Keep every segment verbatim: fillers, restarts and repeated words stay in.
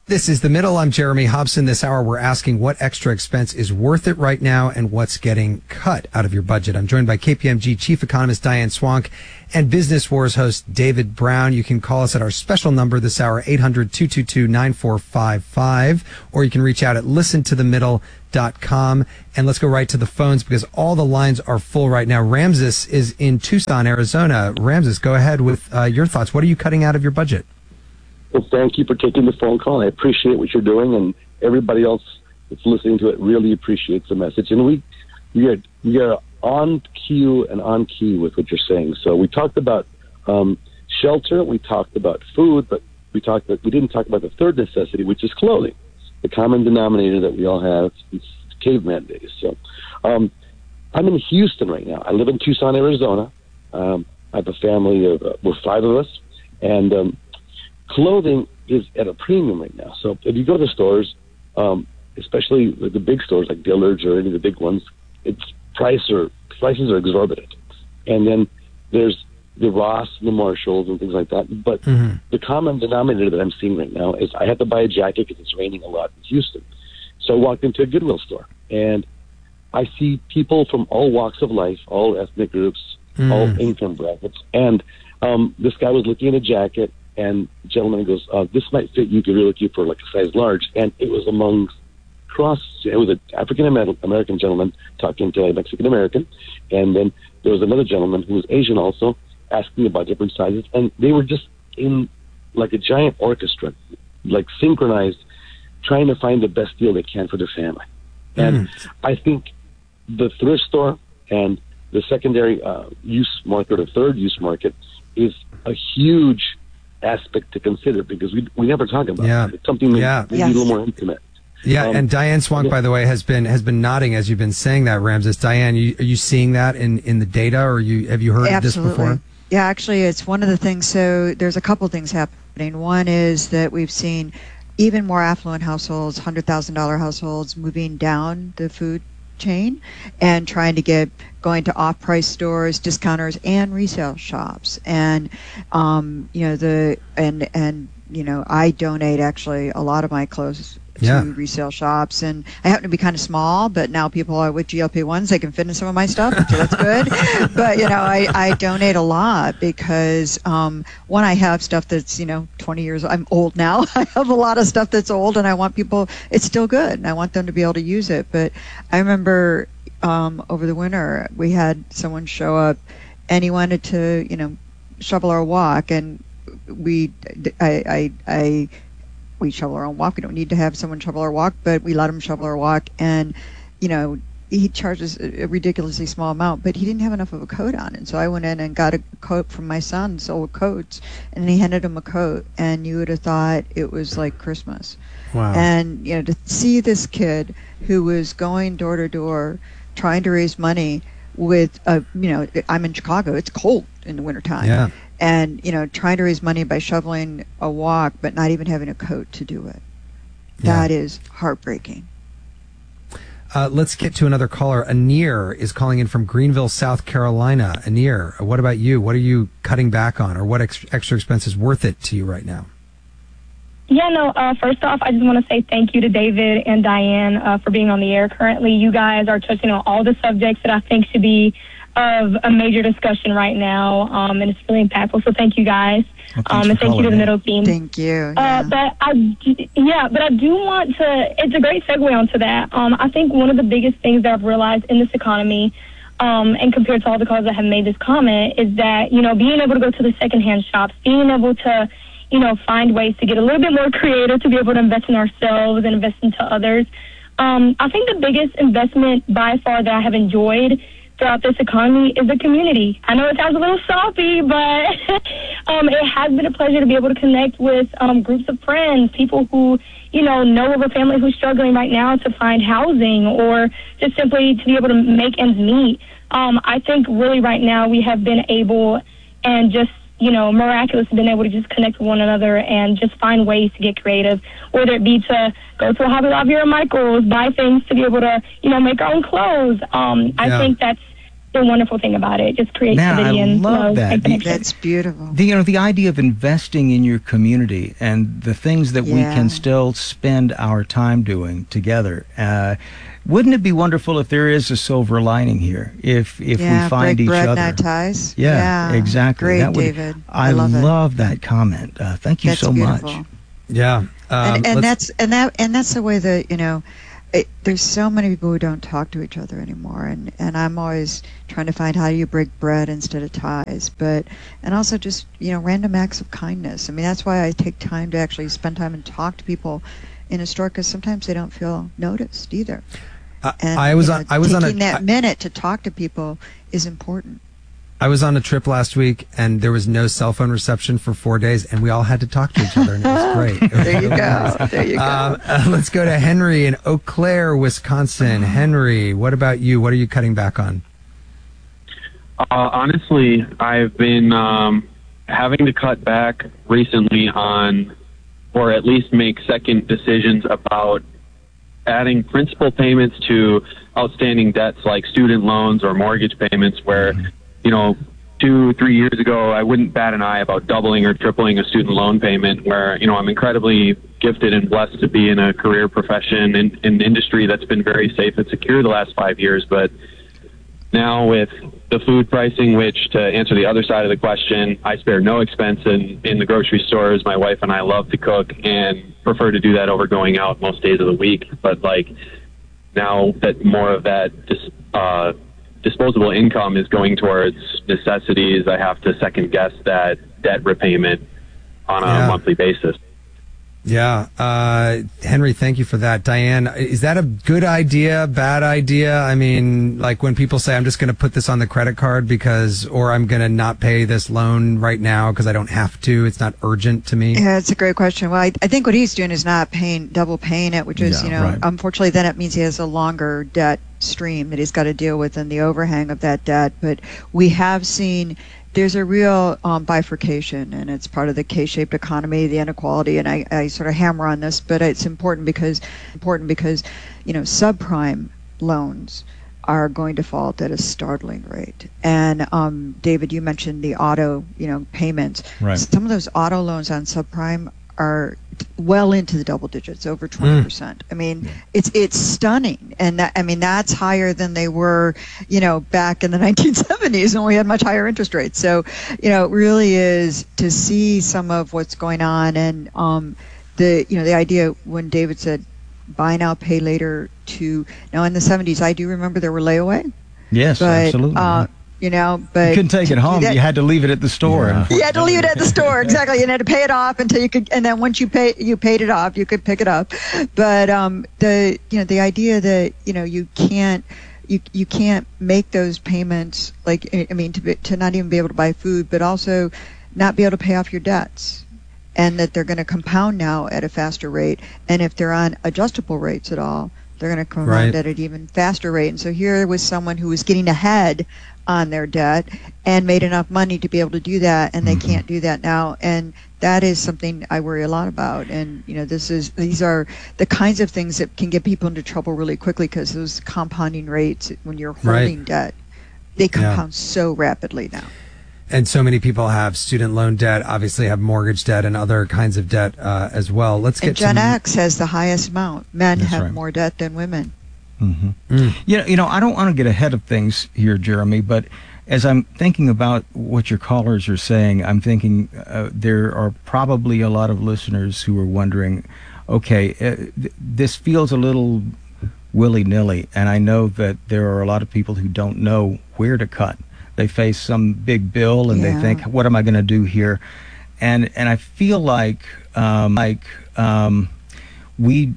This is The Middle. I'm Jeremy Hobson. This hour, we're asking what extra expense is worth it right now and what's getting cut out of your budget. I'm joined by K P M G Chief Economist Diane Swonk and Business Wars host David Brown. You can call us at our special number this hour, eight hundred, two two two, nine four five five, or you can reach out at listen to the middle dot com. And let's go right to the phones because all the lines are full right now. Ramses is in Tucson, Arizona. Ramses, go ahead with uh, your thoughts. What are you cutting out of your budget? Well, thank you for taking the phone call. I appreciate what you're doing, and everybody else that's listening to it really appreciates the message. And we we are we are on cue and on key with what you're saying. So we talked about um, shelter, we talked about food, but we talked we didn't talk about the third necessity, which is clothing, the common denominator that we all have since caveman days. So um, I'm in Houston right now. I live in Tucson, Arizona. Um, I have a family of uh, we're five of us, and um, clothing is at a premium right now. So if you go to the stores, um, especially the, the big stores like Dillard's or any of the big ones, it's price or prices are exorbitant. And then there's the Ross and the Marshalls and things like that. But mm-hmm. the common denominator that I'm seeing right now is I have to buy a jacket because it's raining a lot in Houston. So I walked into a Goodwill store and I see people from all walks of life, all ethnic groups, mm. all income brackets. And um, this guy was looking at a jacket. And the gentleman goes, uh, this might fit you if you're looking for like a size large. And it was among cross, it was an African-American gentleman talking to a Mexican-American. And then there was another gentleman who was Asian also asking about different sizes. And they were just in like a giant orchestra, like synchronized, trying to find the best deal they can for their family. And mm. I think the thrift store and the secondary uh, use market or third use market is a huge aspect to consider because we we never talk about yeah. it. It's something maybe, yeah. maybe yes. a little more intimate. Yeah, um, and Diane Swonk, yeah. by the way, has been has been nodding as you've been saying that, Ramses. Diane, you, are you seeing that in, in the data, or you have you heard Absolutely. of this before? Yeah, actually, it's one of the things. So there's a couple things happening. One is that we've seen even more affluent households, one hundred thousand dollars households, moving down the food chain and trying to get going to off-price stores, discounters, and resale shops. And um, you know the and and you know I donate actually a lot of my clothes to yeah. resale shops, and I happen to be kind of small, but now people are with G L P ones, they can fit in some of my stuff, so that's good. But you know I, I donate a lot because um, one, I have stuff that's you know twenty years, I'm old now. I have a lot of stuff that's old, and I want people, it's still good, and I want them to be able to use it. But I remember um, over the winter we had someone show up, and he wanted to you know shovel our walk, and we I I. I we shovel our own walk. We don't need to have someone shovel our walk, but we let him shovel our walk. And, you know, he charges a ridiculously small amount, but he didn't have enough of a coat on. And so I went in and got a coat from my son's old coats, and he handed him a coat, and you would have thought it was like Christmas. Wow. And, you know, to see this kid who was going door to door trying to raise money with, a, you know, I'm in Chicago. It's cold in the wintertime. Yeah. And, you know, trying to raise money by shoveling a walk, but not even having a coat to do it. Yeah. That is heartbreaking. Uh, let's get to another caller. Anir is calling in from Greenville, South Carolina. Anir, what about you? What are you cutting back on, or what ex- extra expense is worth it to you right now? Yeah, no, uh, first off, I just want to say thank you to David and Diane uh, for being on the air currently. You guys are touching on all the subjects that I think should be of a major discussion right now, um, and it's really impactful. So thank you guys, well, um, and thank you to the in. Middle team. Thank you. Yeah. Uh, but I, yeah, but I do want to. It's a great segue onto that. Um, I think one of the biggest things that I've realized in this economy, um, and compared to all the callers that have made this comment, is that you know being able to go to the secondhand shops, being able to, you know, find ways to get a little bit more creative to be able to invest in ourselves and invest into others. Um, I think the biggest investment by far that I have enjoyed throughout this economy is the community. I know it sounds a little soppy, but um, it has been a pleasure to be able to connect with um, groups of friends, people who, you know, know of a family who's struggling right now to find housing or just simply to be able to make ends meet. Um, I think really right now we have been able and just, you know, miraculous been able to just connect with one another and just find ways to get creative, whether it be to go to a Hobby Lobby or Michael's, buy things to be able to, you know, make our own clothes. Um, I yeah. think that's the wonderful thing about it, just creativity Man, I and love love that. and connection. That's beautiful. The, you know, the idea of investing in your community and the things that we Yeah. can still spend our time doing together. Uh, wouldn't it be wonderful if there is a silver lining here? If if yeah, we find break each bread, other. not ties. Yeah, exactly. Great, That would- David. I, I love it. love that comment. Uh, thank you That's so beautiful. much. Yeah. Um, and and let's- that's and that and that's the way that, you know, it, there's so many people who don't talk to each other anymore, and and I'm always trying to find how do you break bread instead of ties, but and also just, you know, random acts of kindness. I mean, that's why I take time to actually spend time and talk to people in a store, because sometimes they don't feel noticed either. I- And I was you on. know, I was on a. taking that I- minute to talk to people is important. I was on a trip last week, and there was no cell phone reception for four days, and we all had to talk to each other, and it was great. It was There you really go. nice. There you go. Um, uh, let's go to Henry in Eau Claire, Wisconsin. Henry, what about you? What are you cutting back on? Uh, honestly, I've been um, having to cut back recently on, or at least make second decisions about adding principal payments to outstanding debts like student loans or mortgage payments where, you know, two, three years ago, I wouldn't bat an eye about doubling or tripling a student loan payment where, you know, I'm incredibly gifted and blessed to be in a career profession in, in an industry that's been very safe and secure the last five years. But now with the food pricing, which, to answer the other side of the question, I spare no expense in, in the grocery stores. My wife and I love to cook and prefer to do that over going out most days of the week. But, like, now that more of that dis, uh, disposable income is going towards necessities, I have to second-guess that debt repayment on a Yeah. monthly basis. Yeah. Uh, Henry, thank you for that. Diane, is that a good idea, bad idea? I mean, like when people say, I'm just going to put this on the credit card because, or I'm going to not pay this loan right now because I don't have to. It's not urgent to me. Yeah, it's a great question. Well, I, I think what he's doing is not paying, double paying it, which is, Yeah, you know, right. unfortunately then it means he has a longer debt stream that he's got to deal with and the overhang of that debt. But we have seen there's a real um, bifurcation, and it's part of the K-shaped economy, the inequality, and I, I sort of hammer on this, but it's important because important because, you know, subprime loans are going to default at a startling rate. And um, David, you mentioned the auto, you know, payments. Right. Some of those auto loans on subprime are well into the double digits, over twenty percent. I mean, it's it's stunning, and that, I mean that's higher than they were, you know, back in the nineteen seventies when we had much higher interest rates. So, you know, it really is to see some of what's going on, and um, the you know the idea when David said buy now, pay later. To now in the seventies, I do remember there were layaway, Yes, but absolutely. uh, you know, but you couldn't take it home. that- You had to leave it at the store. Yeah. you had to leave it at the store, exactly. You had to pay it off until you could, and then once you pay, you paid it off, you could pick it up. But um, the you know the idea that you know you can't you you can't make those payments, like I mean to be, to not even be able to buy food, but also not be able to pay off your debts, and that they're going to compound now at a faster rate, and if they're on adjustable rates at all, they're going to compound Right. at an even faster rate. And so here was someone who was getting ahead on their debt and made enough money to be able to do that, and they Mhm. can't do that now. And that is something I worry a lot about. And you know, this is these are the kinds of things that can get people into trouble really quickly, because those compounding rates when you're Right. holding debt, they compound so rapidly now. And so many people have student loan debt, obviously have mortgage debt and other kinds of debt uh, as well. Let's get And Gen to X has the highest amount. Men That's have right. more debt than women. hmm Mm. You know, you know, I don't want to get ahead of things here, Jeremy, but as I'm thinking about what your callers are saying, I'm thinking uh, there are probably a lot of listeners who are wondering, okay, uh, th- this feels a little willy-nilly, and I know that there are a lot of people who don't know where to cut. They face some big bill and Yeah. they think, what am I going to do here? And and I feel like um, like um, we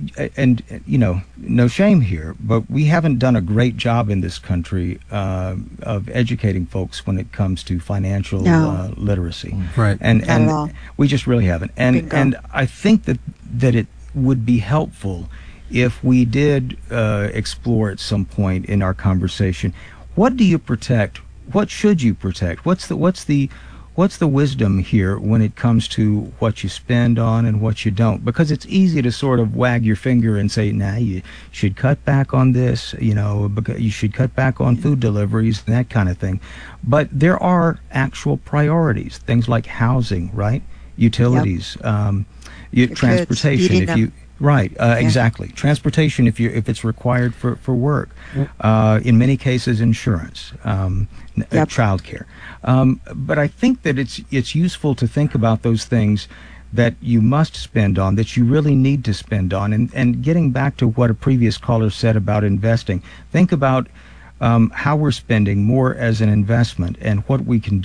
and you know, no shame here, but we haven't done a great job in this country uh, of educating folks when it comes to financial No. uh, literacy. Right. And Not and at all. we just really haven't. And Bingo. and I think that that it would be helpful if we did uh, explore at some point in our conversation, what do you protect? What should you protect? What's the what's the what's the wisdom here when it comes to what you spend on and what you don't? Because it's easy to sort of wag your finger and say, nah, you should cut back on this, you know, because you should cut back on food deliveries and that kind of thing. But there are actual priorities, things like housing, right? Utilities, yep. um, you, transportation, if you... Right, uh, yeah. Exactly. Transportation, if you if it's required for for work, uh, in many cases, insurance, um, yep. childcare. Um, but I think that it's it's useful to think about those things that you must spend on, that you really need to spend on, and and getting back to what a previous caller said about investing, think about um, how we're spending more as an investment and what we can do